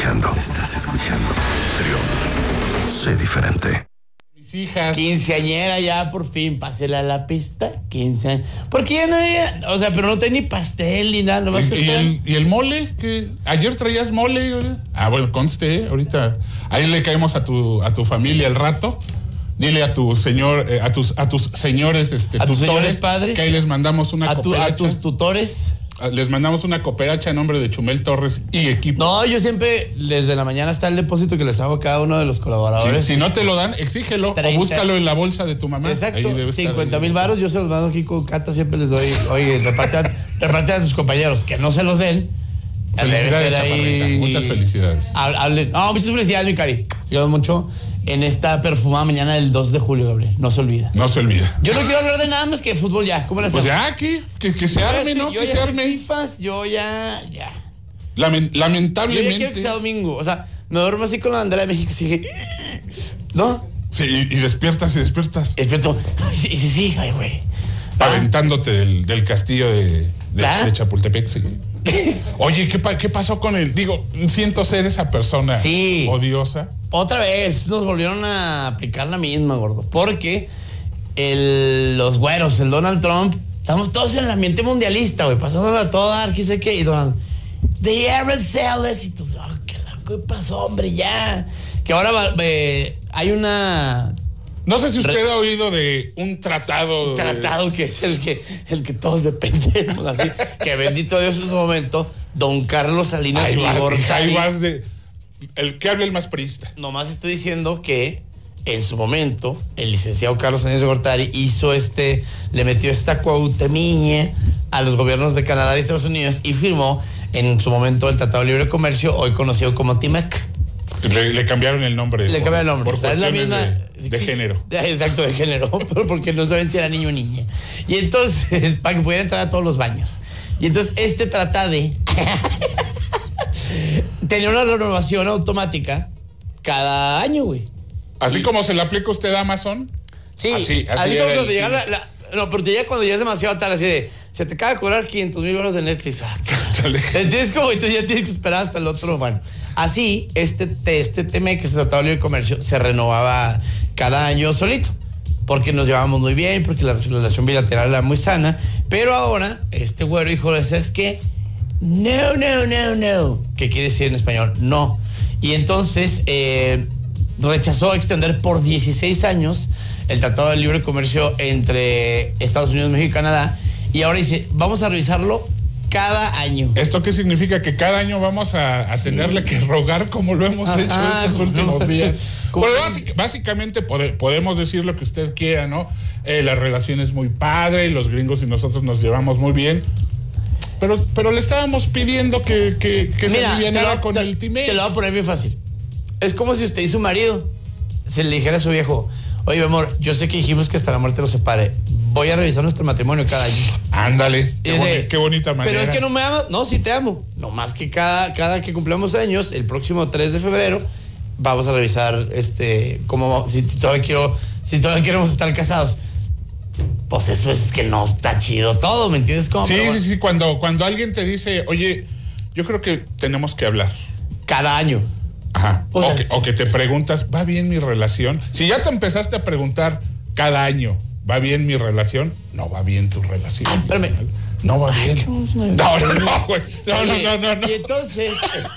escuchando. Trión. Sé diferente. Mis hijas. Quinceañera ya, por fin, pásela a la pista. 15 años. Porque ya nadie, o sea, pero no tenía ni pastel ni nada. ¿Y el mole? ¿Qué? ¿Ayer traías mole? Bueno, conste, ahorita. Ahí le caemos a tu familia al rato. Dile a tu señor, a tus señores, a tus señores padres. Que ahí les mandamos una cooperacha. A tus tutores. Les mandamos una cooperacha a nombre de Chumel Torres y equipo. No, yo siempre, desde la mañana está el depósito que les hago a cada uno de los colaboradores. Sí, si no te lo dan, exígelo 30, o búscalo en la bolsa de tu mamá. Exacto, 50,000 varos, yo se los mando aquí con Cata, siempre les doy, oye, reparte a tus compañeros, que no se los den. Felicidades, Chaparrita, muchas felicidades. Muchas felicidades, mi cari. Sigamos mucho en esta perfumada mañana del 2 de julio, Gabriel. No se olvida. No se olvida. Yo no quiero hablar de nada más que de fútbol ya. ¿Cómo le hacemos? Pues ya, que se arme, ¿no? Yo que se arme. FIFAs, yo ya. Lamentablemente. Yo ya quiero que sea domingo. O sea, me duermo así con la bandera de México, así que. ¿No? Sí, y despiertas. Despierto. Sí, ay, güey. Aventándote del castillo de Chapultepec, sí. Oye, ¿qué pasó con él? Digo, siento ser esa persona odiosa. Otra vez nos volvieron a aplicar la misma, gordo. Porque los güeros, el Donald Trump, estamos todos en el ambiente mundialista, güey, pasándolo a todo dar, qué sé qué, y Donald, the aerosols, y tú, qué loco pasó, hombre, ya. Que ahora hay una... No sé si usted ha oído de un tratado. Un tratado que es el que todos dependemos, así. Que bendito Dios en su momento, don Carlos Salinas Gortari. Ahí vas de... El que hable el más priista. Nomás estoy diciendo que en su momento el licenciado Carlos Salinas Gortari le metió esta cuautemiña a los gobiernos de Canadá y Estados Unidos y firmó en su momento el Tratado de Libre Comercio, hoy conocido como TIMEC. Le cambiaron el nombre. Le cambiaron el nombre. Por cuestiones es la misma, de género. Exacto, de género, porque no saben si era niño o niña. Y entonces, para que pudieran entrar a todos los baños. Y entonces este tratado tenía una renovación automática cada año, güey. ¿Así como se le aplica usted a Amazon? Sí, así como cuando llega no, pero te llega cuando ya es demasiado tarde, así de, se te acaba de cobrar 500,000 euros de Netflix. Entonces, como tú ya tienes que esperar hasta el otro, bueno. Así, este TME, que es el Tratado de Libre Comercio, se renovaba cada año solito, porque nos llevábamos muy bien, porque la relación bilateral era muy sana, pero ahora, este güero dijo, ¿sabes qué? No. ¿Qué quiere decir en español? No. Y entonces, rechazó extender por 16 años el Tratado de Libre Comercio entre Estados Unidos, México y Canadá, y ahora dice, vamos a revisarlo cada año. ¿Esto qué significa? Que cada año vamos a tenerle que rogar como lo hemos hecho estos últimos días. Bueno, básicamente podemos decir lo que usted quiera, ¿no? La relación es muy padre, los gringos y nosotros nos llevamos muy bien. Pero le estábamos pidiendo que se alivianara con el TIMEC. Te lo voy a poner bien fácil. Es como si usted y su marido se le dijera a su viejo, oye, mi amor, yo sé que dijimos que hasta la muerte nos separe. Voy a revisar nuestro matrimonio cada año. Ándale, qué bonita manera. Pero es que no me amas. No, sí te amo. No más que cada que cumplamos años, el próximo 3 de febrero, vamos a revisar como si todavía queremos estar casados. Pues eso es que no está chido todo, ¿me entiendes? ¿Cómo? Sí. Cuando alguien te dice, oye, yo creo que tenemos que hablar. Cada año. Ajá. O que te preguntas, ¿va bien mi relación? Si ya te empezaste a preguntar cada año, ¿va bien mi relación? No va bien tu relación. Ay, espérame. No va bien. No, güey. No. Y entonces,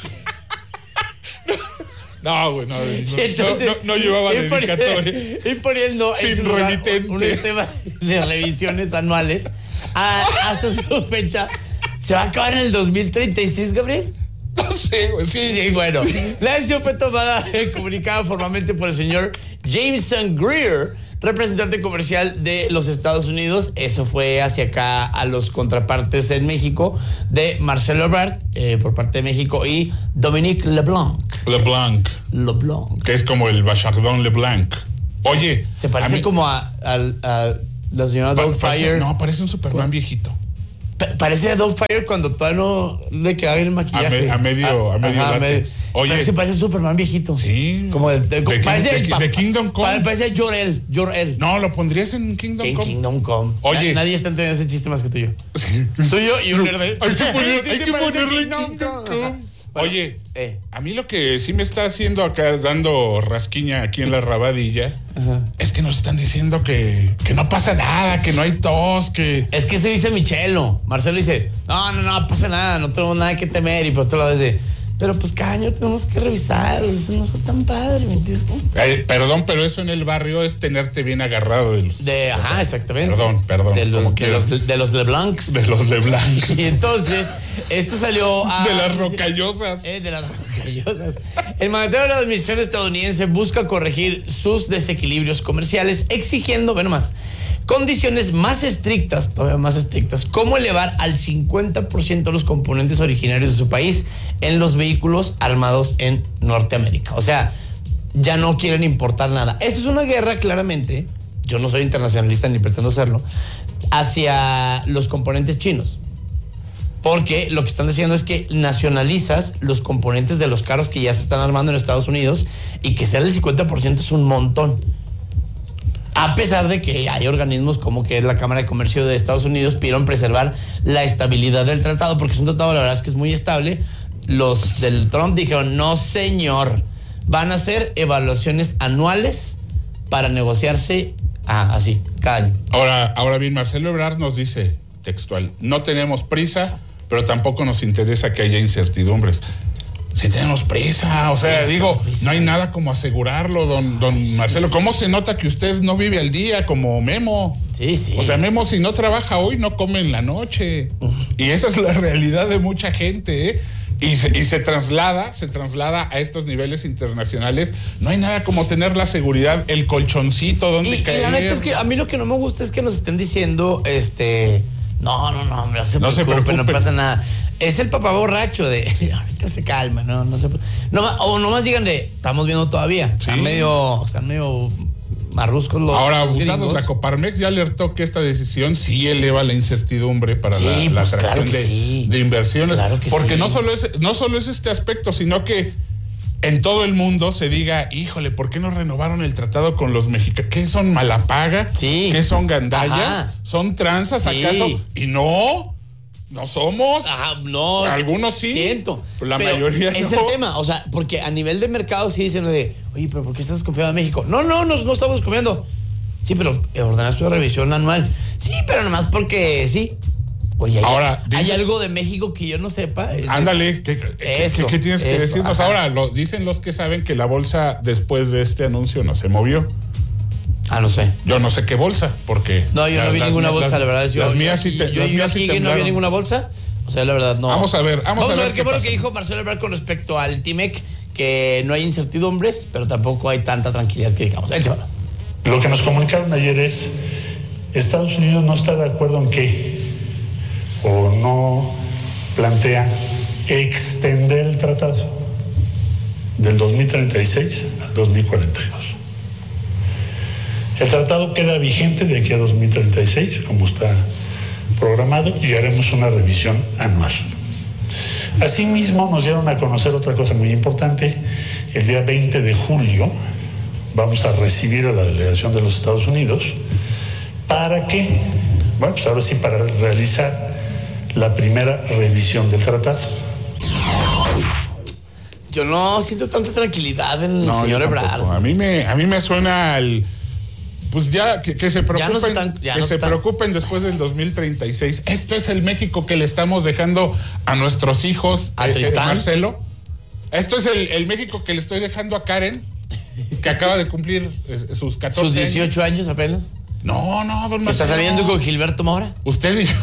No, güey, no llevaba dedicatoria. Y poniendo sin remitente un sistema de revisiones anuales hasta su fecha. ¿Se va a acabar en el 2036, Gabriel? No sé, güey, sí. Bueno, la decisión fue tomada, comunicada formalmente por el señor Jameson Greer, representante comercial de los Estados Unidos. Eso fue hacia acá a los contrapartes en México de Marcelo Ebrard, por parte de México, y Dominique LeBlanc. Que es como el Bachardon LeBlanc. Oye, se parece como a la señora Doubtfire. No, parece un Superman viejito. Parece a Doubtfire cuando todavía no le quedaba bien el maquillaje. A medio látex. Oye, pero sí parece un Superman viejito. Sí. Como de Kingdom Come. Parece Jor-El. No, lo pondrías en Kingdom Come. Kingdom Come. Oye. Nadie está entendiendo ese chiste más que tú y yo. Sí. Tú y yo y un nerd. Hay que ponerle Kingdom Come. Bueno, oye, a mí lo que sí me está haciendo acá, dando rasquiña aquí en la rabadilla, es que nos están diciendo que no pasa nada, que no hay tos, que... Es que eso dice Michelo. Marcelo dice, no pasa nada, no tenemos nada que temer. Y por otro lado dice, pero pues cada año tenemos que revisar, eso no es tan padre, ¿me entiendes? Perdón, pero eso en el barrio es tenerte bien agarrado de los... exactamente. Perdón. De los LeBlancs. De los LeBlancs. Y entonces, esto salió a... De las rocallosas. De las rocallosas. El mandatario de la administración estadounidense busca corregir sus desequilibrios comerciales, exigiendo, bueno más, condiciones más estrictas, todavía más estrictas, como elevar al 50% los componentes originarios de su país en los vehículos armados en Norteamérica. O sea, ya no quieren importar nada. Esa es una guerra, claramente, yo no soy internacionalista ni pretendo serlo, hacia los componentes chinos. Porque lo que están diciendo es que nacionalizas los componentes de los carros que ya se están armando en Estados Unidos, y que sea el 50% es un montón. A pesar de que hay organismos como que es la Cámara de Comercio de Estados Unidos pidieron preservar la estabilidad del tratado, porque es un tratado, la verdad es que es muy estable. Los del Trump dijeron, no señor, van a hacer evaluaciones anuales para negociarse así, cada año. Ahora bien, Marcelo Ebrard nos dice, textual, no tenemos prisa, pero tampoco nos interesa que haya incertidumbres. Si tenemos prisa, o sea, no hay nada como asegurarlo, don Marcelo. ¿Cómo se nota que usted no vive al día como Memo? Sí. O sea, Memo, si no trabaja hoy, no come en la noche. Y esa es la realidad de mucha gente, ¿eh? Y se traslada a estos niveles internacionales. No hay nada como tener la seguridad, el colchoncito donde caer. Y la neta es que a mí lo que no me gusta es que nos estén diciendo, no, hombre, no se preocupe, no pasa nada. Es el papá borracho de, ahorita se calma, no se preocupe. O nomás digan estamos viendo todavía. Sí. Están medio marruscos los... Ahora, abusados, la Coparmex ya alertó que esta decisión sí eleva la incertidumbre para la atracción de inversiones. Claro que porque no solo es este aspecto, sino que en todo el mundo se diga, híjole, ¿por qué no renovaron el tratado con los mexicanos? ¿Qué son malapaga? Sí. ¿Qué son gandallas? Ajá. ¿Son tranzas acaso? Y no somos. No. Algunos sí. Siento. La mayoría es no. el tema, o sea, porque a nivel de mercado sí dicen oye, pero ¿por qué estás confiando en México? No estamos confiando. Sí, pero ordenaste una revisión anual. Sí, pero nomás porque sí. Oye, ahora, ¿hay algo de México que yo no sepa? Ándale, ¿qué tienes que decirnos? Ajá. Ahora, dicen los que saben que la bolsa después de este anuncio no se movió. No sé. Yo no sé qué bolsa, porque... No, yo no vi ninguna bolsa, la verdad. Las mías sí temblaron. No vi ninguna bolsa. O sea, la verdad, no. Vamos a ver qué fue lo que dijo Marcelo Ebrard con respecto al TIMEC, que no hay incertidumbres, pero tampoco hay tanta tranquilidad que digamos. Échalo. Lo que nos comunicaron ayer es, Estados Unidos no está de acuerdo en qué, o no plantea extender el tratado del 2036 al 2042. El tratado queda vigente de aquí a 2036, como está programado, y haremos una revisión anual. Asimismo, nos dieron a conocer otra cosa muy importante. El día 20 de julio vamos a recibir a la delegación de los Estados Unidos para ahora sí, para realizar la primera revisión del tratado. Yo no siento tanta tranquilidad en el señor Ebrard. A mí me suena al... Pues ya, que se preocupen después del 2036. Esto es el México que le estamos dejando a nuestros hijos, Marcelo. Esto es el México que le estoy dejando a Karen, que acaba de cumplir sus 14 ¿Sus 18 años apenas? No, don Marcelo. ¿Está saliendo con Gilberto Mora? Usted y yo.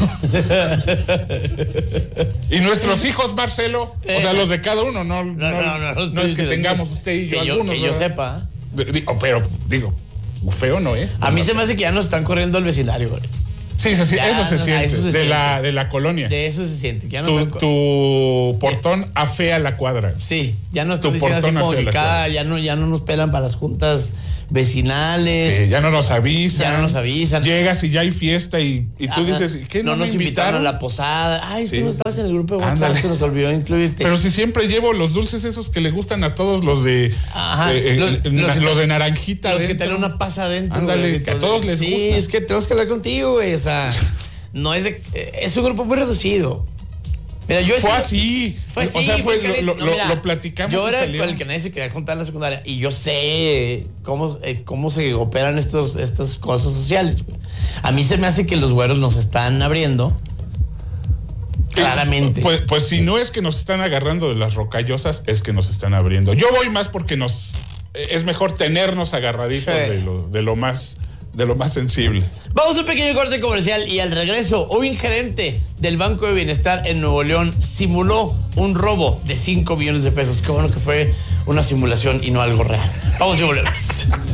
Y nuestros hijos, Marcelo, o sea, los de cada uno, no es que tengamos usted y yo algunos. Que yo sepa. Pero, feo no es. A mí se me hace que ya nos están corriendo al vecindario, güey. Sí, eso se siente. De la colonia. De eso se siente. Ya tu portón afea la cuadra. Sí, ya no están diciendo así como que ya no nos pelan para las juntas vecinales. Sí, ya no nos avisan. Llegas y ya hay fiesta y tú dices, ¿qué no nos invitaron a la posada? Ay, tú no estabas en el grupo de WhatsApp, se nos olvidó incluirte. Pero si siempre llevo los dulces esos que le gustan a todos los de los de naranjita. Los que tienen una pasa adentro. Ándale, que a todos les gusta. Sí, es que tenemos que hablar contigo, güey. O sea, no es un grupo muy reducido. Mira, fue así. Fue así. O sea, Mira, lo platicamos. Yo era con el que nadie se quería juntar en la secundaria y yo sé cómo se operan estas cosas sociales. A mí se me hace que los güeros nos están abriendo. Claramente. Pues si no es que nos están agarrando de las rocallosas, es que nos están abriendo. Yo voy más porque es mejor tenernos agarraditos de lo más sensible. Vamos a un pequeño corte comercial y al regreso, un gerente del Banco de Bienestar en Nuevo León simuló un robo de 5 millones de pesos. Qué bueno que fue una simulación y no algo real. Vamos y volvemos.